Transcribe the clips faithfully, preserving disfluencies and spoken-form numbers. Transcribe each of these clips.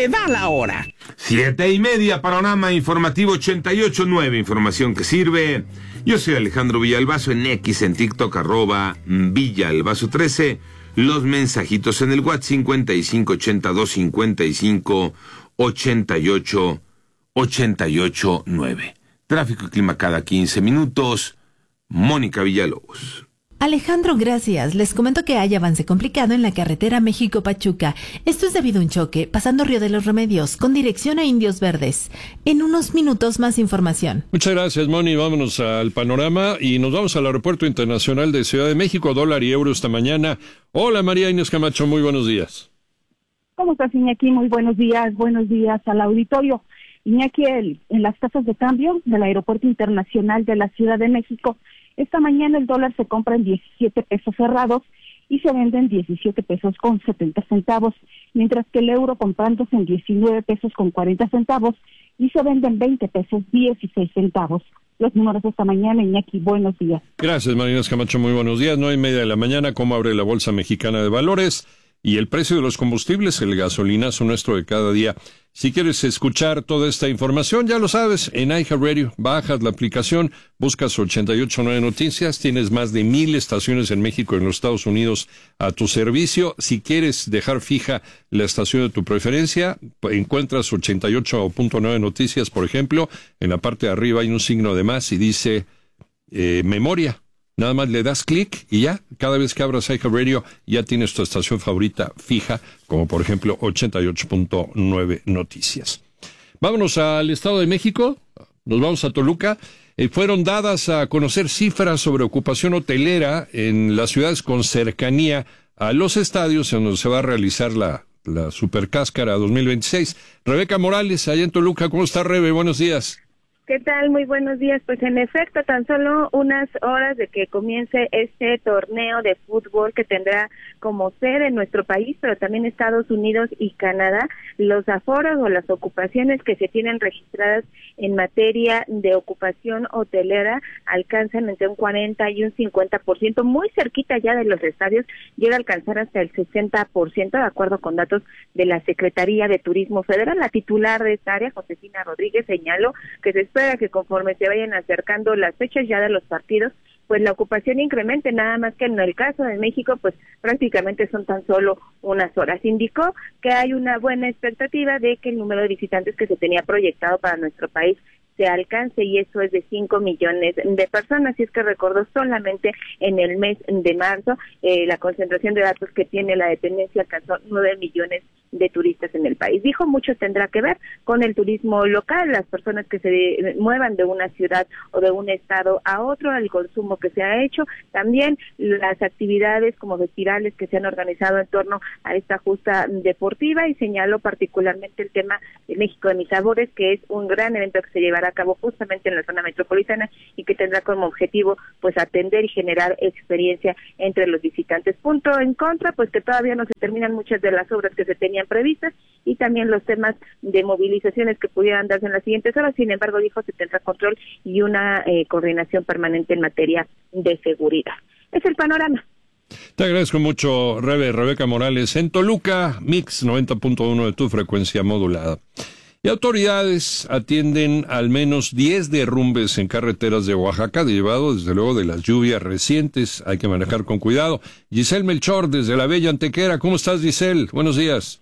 le da la hora. Siete y media, panorama informativo ochenta y ocho punto nueve, información que sirve. Yo soy Alejandro Villalbazo, en X, en TikTok, arroba Villalbazo trece. Los mensajitos en el WhatsApp cincuenta y cinco ochenta y dos cincuenta y cinco ochenta y ocho ochenta y ocho nueve. Tráfico y clima cada quince minutos. Mónica Villalobos. Alejandro, gracias. Les comento que hay avance complicado en la carretera México-Pachuca. Esto es debido a un choque pasando Río de los Remedios con dirección a Indios Verdes. En unos minutos más información. Muchas gracias, Moni. Vámonos al panorama y nos vamos al Aeropuerto Internacional de Ciudad de México. Dólar y euro esta mañana. Hola, María Inés Camacho. Muy buenos días. ¿Cómo estás, Iñaki? Muy buenos días. Buenos días al auditorio. Iñaki, el, en las tasas de cambio del Aeropuerto Internacional de la Ciudad de México, esta mañana el dólar se compra en diecisiete pesos cerrados y se vende en diecisiete pesos con setenta centavos, mientras que el euro comprándose en diecinueve pesos con cuarenta centavos y se vende en veinte pesos dieciséis centavos. Los números de esta mañana, Iñaki, buenos días. Gracias, Marina Camacho, muy buenos días. Nueve y media de la mañana, ¿cómo abre la Bolsa Mexicana de Valores? Y el precio de los combustibles, el gasolinazo nuestro de cada día. Si quieres escuchar toda esta información, ya lo sabes, en iHeartRadio, bajas la aplicación, buscas ochenta y ocho punto nueve Noticias, tienes más de mil estaciones en México y en los Estados Unidos a tu servicio. Si quieres dejar fija la estación de tu preferencia, encuentras ochenta y ocho punto nueve Noticias, por ejemplo, en la parte de arriba hay un signo de más y dice eh, memoria. Nada más le das clic y ya, cada vez que abras iHeartRadio ya tienes tu estación favorita fija, como por ejemplo ochenta y ocho punto nueve Noticias. Vámonos al Estado de México, nos vamos a Toluca. Eh, fueron dadas a conocer cifras sobre ocupación hotelera en las ciudades con cercanía a los estadios en donde se va a realizar la, la Supercáscara dos mil veintiséis. Rebeca Morales, allá en Toluca. ¿Cómo está, Rebe? Buenos días. ¿Qué tal? Muy buenos días. Pues en efecto, tan solo unas horas de que comience este torneo de fútbol que tendrá como sede en nuestro país, pero también Estados Unidos y Canadá, los aforos o las ocupaciones que se tienen registradas en materia de ocupación hotelera alcanzan entre un cuarenta y un cincuenta por ciento, muy cerquita ya de los estadios, llega a alcanzar hasta el sesenta por ciento, de acuerdo con datos de la Secretaría de Turismo Federal. La titular de esta área, Josefina Rodríguez, señaló que se espera que conforme se vayan acercando las fechas ya de los partidos, pues la ocupación incremente, nada más que en el caso de México, pues prácticamente son tan solo unas horas. Indicó que hay una buena expectativa de que el número de visitantes que se tenía proyectado para nuestro país se alcance, y eso es de cinco millones de personas. Y es que recordó solamente en el mes de marzo eh, la concentración de datos que tiene la dependencia alcanzó nueve millones de turistas en el país. Dijo, mucho tendrá que ver con el turismo local, las personas que se muevan de una ciudad o de un estado a otro, el consumo que se ha hecho, también las actividades como festivales que se han organizado en torno a esta justa deportiva, y señaló particularmente el tema de México de Mis Sabores, que es un gran evento que se llevará a cabo justamente en la zona metropolitana y que tendrá como objetivo pues atender y generar experiencia entre los visitantes. Punto en contra, pues que todavía no se terminan muchas de las obras que se tenían previstas y también los temas de movilizaciones que pudieran darse en las siguientes horas. Sin embargo, dijo, se tendrá control y una eh, coordinación permanente en materia de seguridad. Es el panorama. Te agradezco mucho, Rebe, Rebeca Morales. En Toluca, Mix noventa punto uno de tu frecuencia modulada. Y autoridades atienden al menos diez derrumbes en carreteras de Oaxaca, derivado desde luego de las lluvias recientes. Hay que manejar con cuidado. Giselle Melchor, desde la Bella Antequera. ¿Cómo estás, Giselle? Buenos días.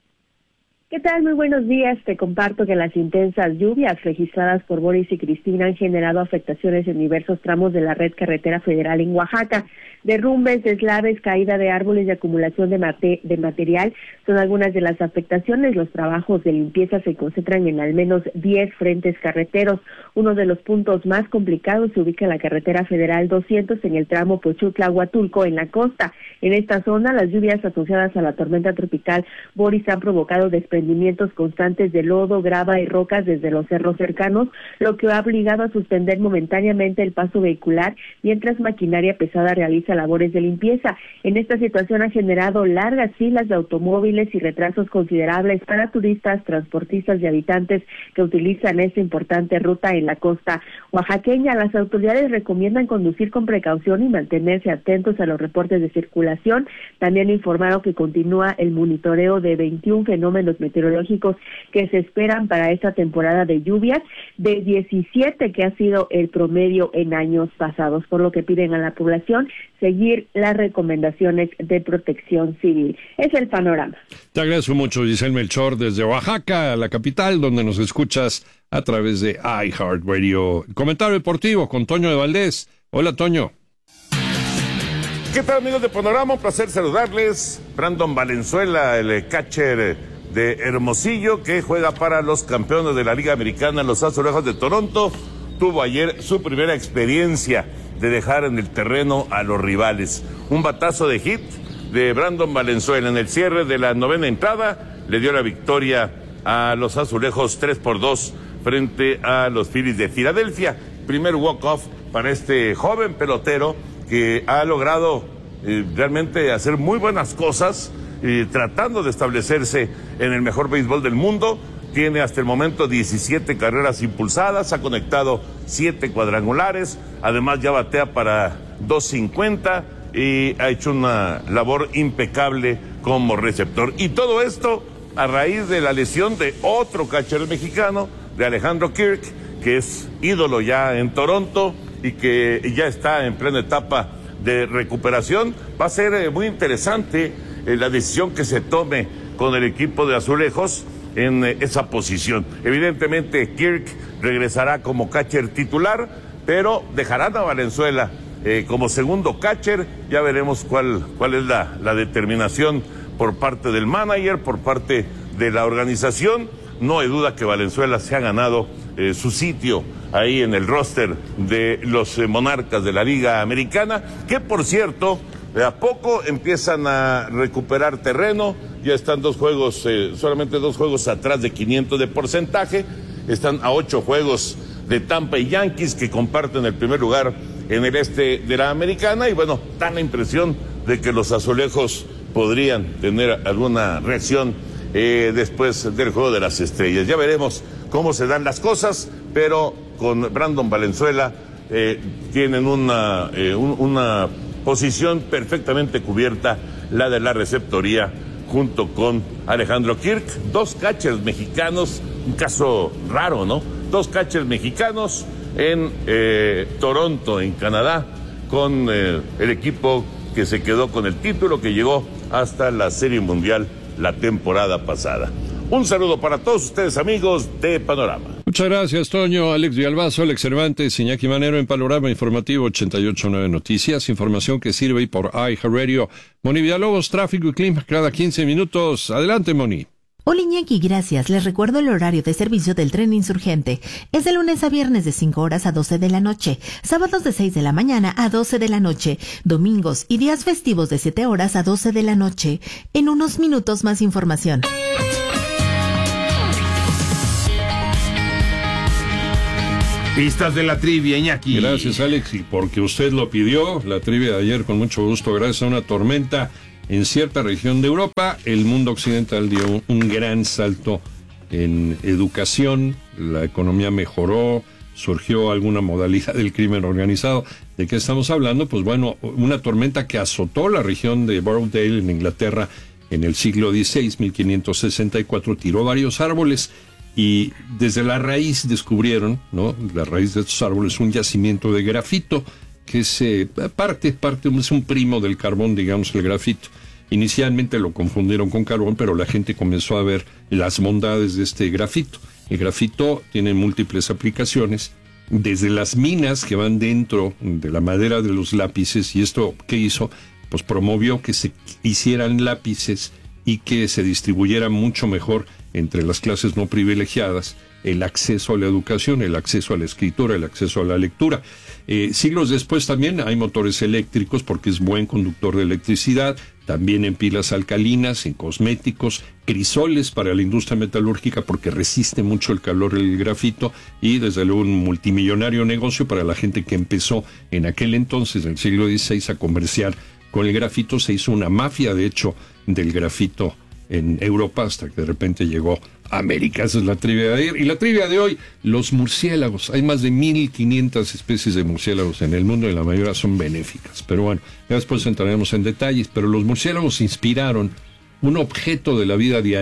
¿Qué tal? Muy buenos días. Te comparto que las intensas lluvias registradas por Boris y Cristina han generado afectaciones en diversos tramos de la red carretera federal en Oaxaca. Derrumbes, deslaves, caída de árboles y acumulación de, mate- de material son algunas de las afectaciones. Los trabajos de limpieza se concentran en al menos diez frentes carreteros. Uno de los puntos más complicados se ubica en la carretera federal doscientos en el tramo Pochutla-Huatulco en la costa. En esta zona, las lluvias asociadas a la tormenta tropical Boris han provocado desprendimientos constantes de lodo, grava y rocas desde los cerros cercanos, lo que ha obligado a suspender momentáneamente el paso vehicular mientras maquinaria pesada realiza labores de limpieza. En esta situación ha generado largas filas de automóviles y retrasos considerables para turistas, transportistas y habitantes que utilizan esta importante ruta en la costa oaxaqueña. Las autoridades recomiendan conducir con precaución y mantenerse atentos a los reportes de circulación. También informaron que continúa el monitoreo de veintiún fenómenos meteorológicos meteorológicos que se esperan para esta temporada de lluvias, de diecisiete que ha sido el promedio en años pasados, por lo que piden a la población seguir las recomendaciones de protección civil. Es el panorama. Te agradezco mucho, Giselle Melchor, desde Oaxaca, la capital, donde nos escuchas a través de iHeartRadio. Comentario deportivo con Toño de Valdés. Hola, Toño. ¿Qué tal, amigos de Panorama? Un placer saludarles. Brandon Valenzuela, el catcher de Hermosillo, que juega para los campeones de la Liga Americana, los Azulejos de Toronto, tuvo ayer su primera experiencia de dejar en el terreno a los rivales. Un batazo de hit de Brandon Valenzuela en el cierre de la novena entrada le dio la victoria a los Azulejos tres por dos frente a los Phillies de Filadelfia. Primer walk-off para este joven pelotero que ha logrado eh, realmente hacer muy buenas cosas, eh, tratando de establecerse en el mejor béisbol del mundo. Tiene hasta el momento diecisiete carreras impulsadas, ha conectado siete cuadrangulares, además ya batea para dos cincuenta y ha hecho una labor impecable como receptor. Y todo esto a raíz de la lesión de otro catcher mexicano, de Alejandro Kirk, que es ídolo ya en Toronto y que ya está en plena etapa de recuperación. Va a ser eh, muy interesante eh, la decisión que se tome con el equipo de Azulejos en eh, esa posición. Evidentemente Kirk regresará como catcher titular, pero dejarán a Valenzuela eh, como segundo catcher. Ya veremos cuál, cuál es la, la determinación por parte del manager, por parte de la organización. No hay duda que Valenzuela se ha ganado eh, su sitio ahí en el roster de los eh, Monarcas de la Liga Americana, que por cierto, de a poco empiezan a recuperar terreno. Ya están dos juegos, eh, solamente dos juegos atrás de quinientos de porcentaje. Están a ocho juegos de Tampa y Yankees, que comparten el primer lugar en el este de la Americana. Y bueno, dan la impresión de que los Azulejos podrían tener alguna reacción eh, después del Juego de las Estrellas. Ya veremos cómo se dan las cosas, pero con Brandon Valenzuela eh, tienen una, eh, un, una posición perfectamente cubierta, la de la receptoría, junto con Alejandro Kirk. Dos catchers mexicanos, un caso raro, ¿no? Dos catchers mexicanos en eh, Toronto, en Canadá, con eh, el equipo que se quedó con el título, que llegó hasta la Serie Mundial la temporada pasada. Un saludo para todos ustedes, amigos de Panorama. Muchas gracias, Toño. Alex Villalbazo, Alex Cervantes, Iñaki Manero en Panorama Informativo ochenta y ocho punto nueve Noticias. Información que sirve por iHeartRadio. Moni Villalobos, tráfico y clima cada quince minutos. Adelante, Moni. Hola Iñaki, gracias. Les recuerdo el horario de servicio del tren insurgente. Es de lunes a viernes de cinco horas a doce de la noche, sábados de seis de la mañana a doce de la noche, domingos y días festivos de siete horas a doce de la noche. En unos minutos más información. Pistas de la trivia, Iñaki. Gracias, Alex, y porque usted lo pidió, la trivia de ayer con mucho gusto, gracias a una tormenta en cierta región de Europa, el mundo occidental dio un, un gran salto en educación, la economía mejoró, surgió alguna modalidad del crimen organizado. ¿De qué estamos hablando? Pues bueno, una tormenta que azotó la región de Borrowdale en Inglaterra en el siglo dieciséis, mil quinientos sesenta y cuatro, tiró varios árboles y desde la raíz descubrieron, ¿no? La raíz de estos árboles, un yacimiento de grafito, que es eh, parte, parte, es un primo del carbón, digamos, el grafito. Inicialmente lo confundieron con carbón, pero la gente comenzó a ver las bondades de este grafito. El grafito tiene múltiples aplicaciones, desde las minas que van dentro de la madera de los lápices, y esto, ¿qué hizo? Pues promovió que se hicieran lápices y que se distribuyera mucho mejor entre las clases no privilegiadas el acceso a la educación, el acceso a la escritura, el acceso a la lectura. Eh, siglos después también hay motores eléctricos porque es buen conductor de electricidad, también en pilas alcalinas, en cosméticos, crisoles para la industria metalúrgica porque resiste mucho el calor el grafito, y desde luego un multimillonario negocio para la gente que empezó en aquel entonces, en el siglo dieciséis, a comerciar con el grafito. Se hizo una mafia, de hecho, del grafito en Europa hasta que de repente llegó a América. Esa es la trivia de ayer. Y la trivia de hoy, los murciélagos. Hay más de mil quinientas especies de murciélagos en el mundo y la mayoría son benéficas. Pero bueno, ya después entraremos en detalles. Pero los murciélagos inspiraron un objeto de la vida diaria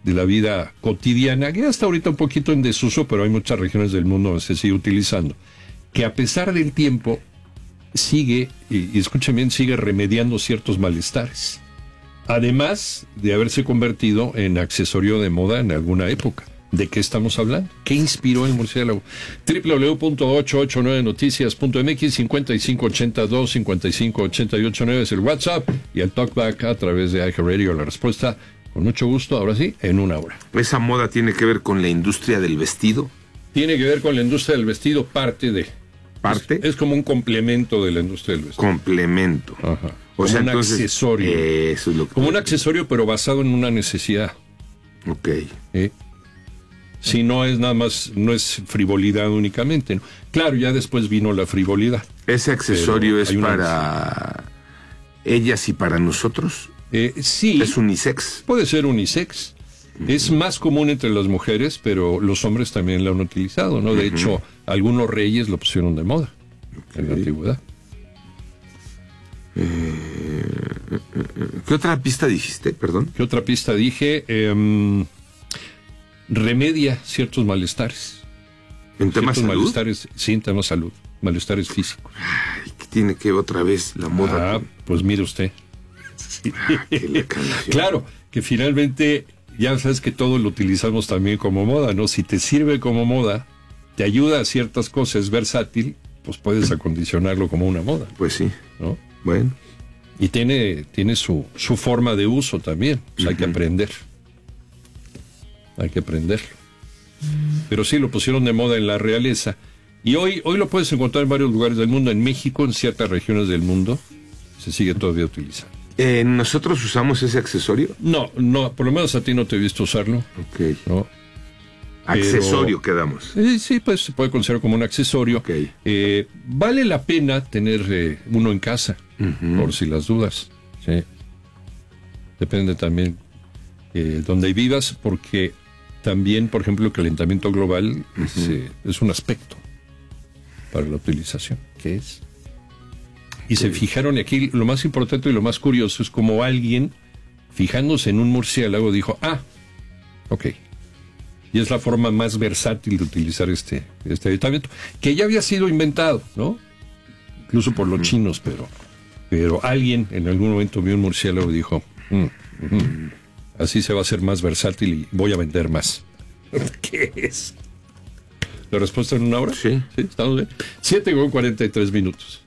de la vida cotidiana, que hasta ahorita un poquito en desuso, pero hay muchas regiones del mundo donde se sigue utilizando, que a pesar del tiempo sigue, y, y escuchen bien, sigue remediando ciertos malestares, además de haberse convertido en accesorio de moda en alguna época. ¿De qué estamos hablando? ¿Qué inspiró el murciélago? doble u doble u doble u punto ochocientos ochenta y nueve noticias punto m x, cincuenta y cinco ochenta y dos, cincuenta y cinco ochenta y ocho nueve es el WhatsApp, y el Talkback a través de iHeartRadio. La respuesta, con mucho gusto, ahora sí, en una hora. ¿Esa moda tiene que ver con la industria del vestido? Tiene que ver con la industria del vestido, parte de... ¿Parte? Es, es como un complemento de la industria del vestido. Complemento. Ajá. O como sea, un entonces, accesorio. Eso es lo que como un accesorio, pero basado en una necesidad. Ok. ¿Eh? Si no es nada más, no es frivolidad únicamente, ¿no? Claro, ya después vino la frivolidad. ¿Ese accesorio es una para ellas y para nosotros? Eh, sí. ¿Es unisex? Puede ser unisex. Uh-huh. Es más común entre las mujeres, pero los hombres también lo han utilizado, ¿no? De uh-huh. hecho, algunos reyes lo pusieron de moda okay. en la antigüedad. Eh, ¿Qué otra pista dijiste? Perdón. ¿Qué otra pista dije? Eh, remedia ciertos malestares. ¿En temas salud? Malestares, sí, en temas salud. Malestares físicos. Ay, ¿qué tiene que ver otra vez la moda? Ah, pues mire usted. Ah, claro, que finalmente ya sabes que todo lo utilizamos también como moda, ¿no? Si te sirve como moda, te ayuda a ciertas cosas, es versátil, pues puedes acondicionarlo como una moda. Pues sí. ¿No? Bueno. Y tiene, tiene su, su forma de uso también. Pues uh-huh. hay que aprender. Hay que aprenderlo. Pero sí, lo pusieron de moda en la realeza. Y hoy, hoy lo puedes encontrar en varios lugares del mundo. En México, en ciertas regiones del mundo, se sigue todavía utilizando. Eh, ¿Nosotros usamos ese accesorio? No, no, por lo menos a ti no te he visto usarlo. Ok. ¿No? Accesorio Pero, quedamos. Eh, sí, pues se puede considerar como un accesorio. Okay. Eh, vale la pena tener eh, uno en casa, uh-huh. por si las dudas. ¿Sí? Depende también eh, donde vivas, porque también, por ejemplo, el calentamiento global uh-huh. es, eh, es un aspecto para la utilización. ¿Qué es? Y se fijaron, y aquí lo más importante y lo más curioso es como alguien, fijándose en un murciélago, dijo, ah, ok. Y es la forma más versátil de utilizar este, este aditamento, que ya había sido inventado, ¿no? Incluso por los chinos, pero, pero alguien en algún momento vio un murciélago y dijo, mm, mm, así se va a hacer más versátil y voy a vender más. ¿Qué es? ¿La respuesta en una hora? Sí. ¿Sí? ¿Estamos bien? siete con cuarenta y tres minutos.